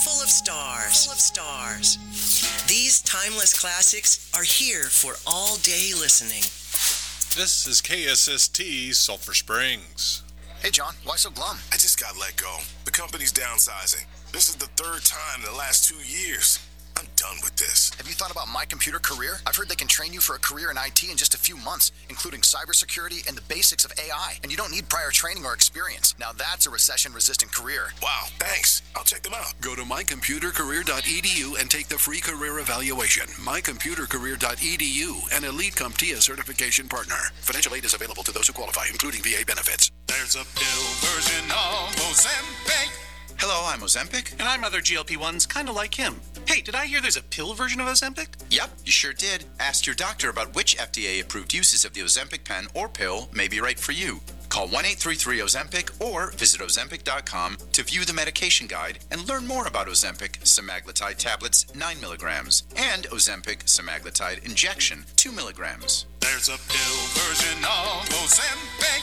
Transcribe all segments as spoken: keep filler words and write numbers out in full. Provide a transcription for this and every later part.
full of stars. Full of stars. These timeless classics are here for all-day listening. This is K S S T Sulphur Springs. Hey, John, why so glum? I just got let go. The company's downsizing. This is the third time in the last two years. I'm done with this. Have you thought about My Computer Career? I've heard they can train you for a career in I T in just a few months, including cybersecurity and the basics of A I. And you don't need prior training or experience. Now that's a recession-resistant career. Wow, thanks. I'll check them out. Go to my computer career dot e d u and take the free career evaluation. my computer career dot e d u, an Elite CompTIA certification partner. Financial aid is available to those who qualify, including V A benefits. There's a pill version of Ozempic. Hello, I'm Ozempic. And I'm other G L P ones kind of like him. Hey, did I hear there's a pill version of Ozempic? Yep, you sure did. Ask your doctor about which F D A-approved uses of the Ozempic pen or pill may be right for you. Call one eight three three Ozempic or visit ozempic dot com to view the medication guide and learn more about Ozempic semaglutide tablets nine milligrams and Ozempic semaglutide injection two milligrams. There's a pill version of Ozempic.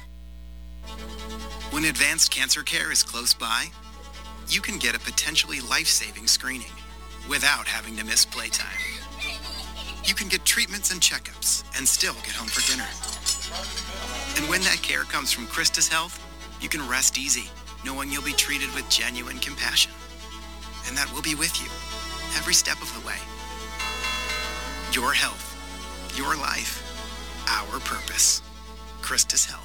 When advanced cancer care is close by, you can get a potentially life-saving screening without having to miss playtime. You can get treatments and checkups and still get home for dinner. And when that care comes from Christus Health, you can rest easy, knowing you'll be treated with genuine compassion. And that we'll be with you every step of the way. Your health, your life, our purpose. Christus Health.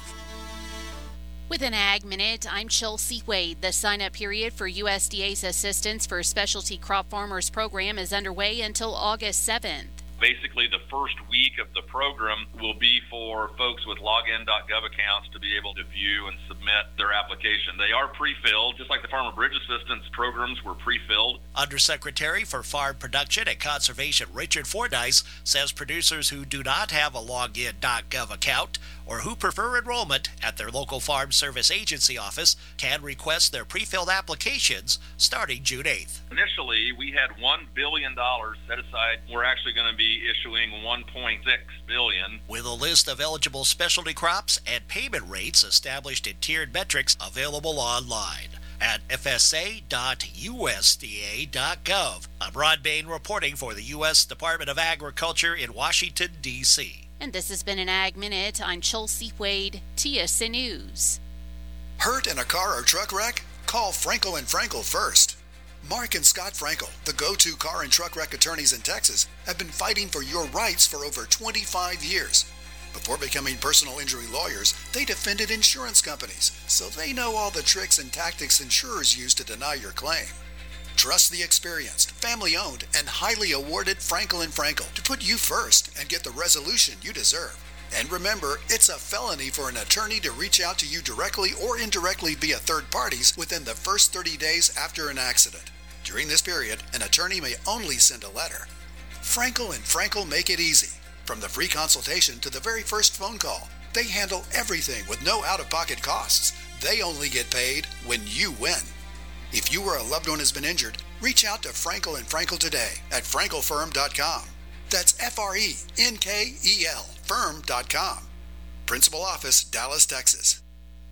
With an Ag Minute, I'm Chelsea Wade. The sign-up period for U S D A's Assistance for Specialty Crop Farmers program is underway until August seventh. Basically, the first week of the program will be for folks with login dot gov accounts to be able to view and submit their application. They are pre-filled, just like the Farmer Bridge Assistance programs were pre-filled. Undersecretary for Farm Production and Conservation Richard Fordyce says producers who do not have a login dot gov account or who prefer enrollment at their local Farm Service Agency office can request their pre-filled applications starting June eighth. Initially, we had one billion dollars set aside. We're actually going to be issuing one point six billion dollars. With a list of eligible specialty crops and payment rates established in tiered metrics available online at f s a dot u s d a dot gov. I'm Rod Bain reporting for the U S Department of Agriculture in Washington, D C And this has been an Ag Minute. I'm Chelsea Wade, T S N News. Hurt in a car or truck wreck? Call Frankel and Frankel first. Mark and Scott Frankel, the go-to car and truck wreck attorneys in Texas, have been fighting for your rights for over twenty-five years. Before becoming personal injury lawyers, they defended insurance companies, so they know all the tricks and tactics insurers use to deny your claim. Trust the experienced, family-owned, and highly awarded Frankel and Frankel to put you first and get the resolution you deserve. And remember, it's a felony for an attorney to reach out to you directly or indirectly via third parties within the first thirty days after an accident. During this period, an attorney may only send a letter. Frankel and Frankel make it easy. From the free consultation to the very first phone call, they handle everything with no out-of-pocket costs. They only get paid when you win. If you or a loved one has been injured, reach out to Frankel and Frankel today at frankel firm dot com. That's F R E N K E L firm dot com. Principal Office, Dallas, Texas.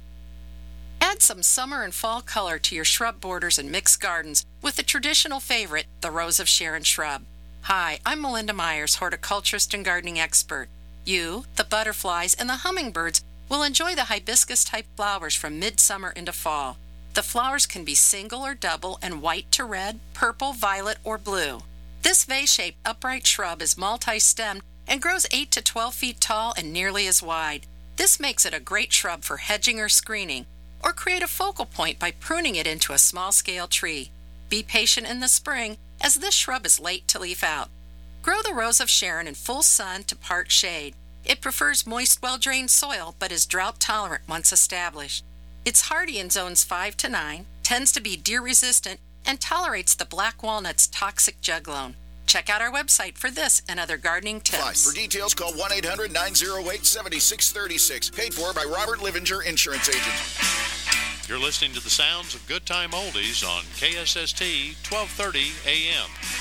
Add some summer and fall color to your shrub borders and mixed gardens with the traditional favorite, the Rose of Sharon shrub. Hi, I'm Melinda Myers, horticulturist and gardening expert. You, the butterflies, and the hummingbirds will enjoy the hibiscus-type flowers from midsummer into fall. The flowers can be single or double and white to red, purple, violet, or blue. This vase-shaped upright shrub is multi-stemmed and grows eight to twelve feet tall and nearly as wide. This makes it a great shrub for hedging or screening, or create a focal point by pruning it into a small-scale tree. Be patient in the spring, as this shrub is late to leaf out. Grow the Rose of Sharon in full sun to part shade. It prefers moist, well-drained soil, but is drought-tolerant once established. It's hardy in zones five to nine, tends to be deer-resistant, and tolerates the black walnut's toxic jugloan. Check out our website for this and other gardening tips. For details, call one eight hundred nine oh eight seven six three six. Paid for by Robert Livinger Insurance Agent. You're listening to the sounds of Good Time Oldies on K S S T twelve thirty A M.